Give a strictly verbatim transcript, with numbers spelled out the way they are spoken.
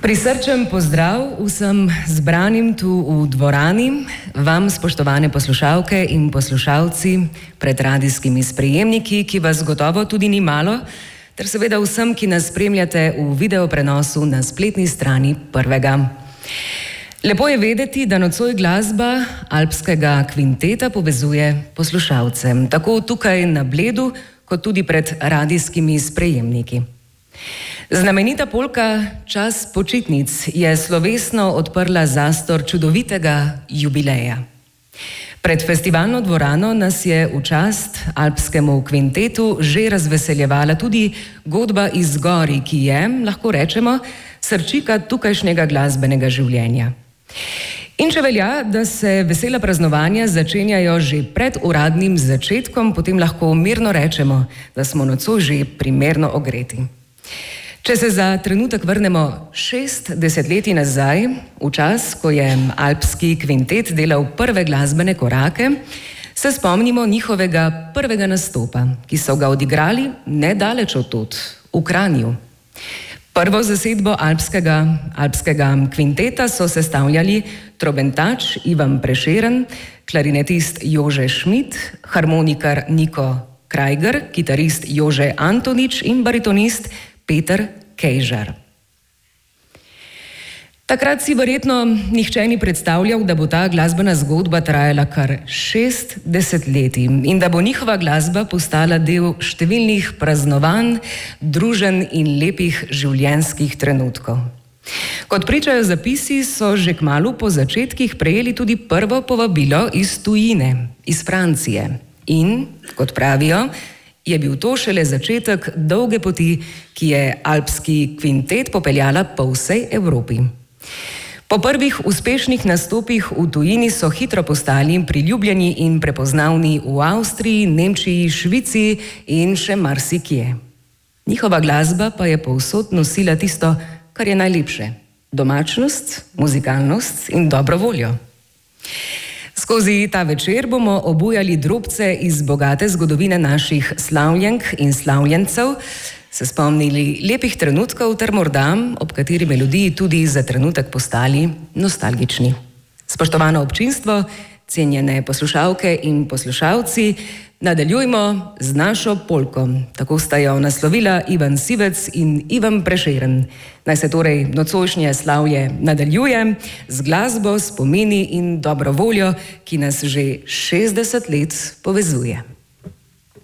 Prisrčen pozdrav vsem zbranim tu v dvorani, vam, spoštovane poslušalke in poslušalci pred radijskimi sprejemniki, ki vas gotovo tudi ni malo, ter seveda vsem, ki nas spremljate v videoprenosu na spletni strani Prvega. Lepo je vedeti, da nocoj glasba Alpskega kvinteta povezuje poslušalce, tako tukaj na Bledu, kot tudi pred radijskimi sprejemniki. Znamenita polka Čas počitnic je slovesno odprla zastor čudovitega jubileja. Pred festivalno dvorano nas je v čast Alpskemu kvintetu že razveseljevala tudi godba iz Gori, ki je, lahko rečemo, srčika tukajšnjega glasbenega življenja. In če velja, da se vesela praznovanja začenjajo že pred uradnim začetkom, potem lahko mirno rečemo, da smo nocoj že primerno ogreti. Če se za trenutek vrnemo šest desetletij nazaj, v čas, ko je Alpski kvintet delal prve glasbene korake, se spomnimo njihovega prvega nastopa, ki so ga odigrali nedaleč od tod, v Kranju. Prvo zasedbo Alpskega, Alpskega kvinteta so sestavljali trobentač Ivan Prešeren, klarinetist Jože Šmit, harmonikar Niko Krajger, kitarist Jože Antonič in baritonist Peter Kejžar. Takrat si verjetno nihče ni predstavljal, da bo ta glasbena zgodba trajala kar šest desetletij in da bo njihova glasba postala del številnih praznovanj, druženj in lepih življenjskih trenutkov. Kot pričajo zapisi, so že kmalu po začetkih prejeli tudi prvo povabilo iz tujine, iz Francije. In, kot pravijo, je bil to šele začetek dolge poti, ki je Alpski kvintet popeljala po vsej Evropi. Po prvih uspešnih nastopih v tujini so hitro postali priljubljeni in prepoznavni v Avstriji, Nemčiji, Švici in še marsikje. Njihova glasba pa je povsod nosila tisto, kar je najlepše: domačnost, muzikalnost in dobro voljo. Skozi ta večer bomo obujali drobce iz bogate zgodovine naših slavljenk in slavljencev, se spomnili lepih trenutkov ter morda, ob kateri melodiji tudi za trenutek postali nostalgični. Spoštovano občinstvo, cenjene poslušalke in poslušalci, nadaljujmo z našo polko. Tako sta jo naslovila Ivan Sivec in Ivan Prešeren. Naj se torej nocojšnje slavje nadaljuje z glasbo, spomini in dobro voljo, ki nas že šestdeset let povezuje.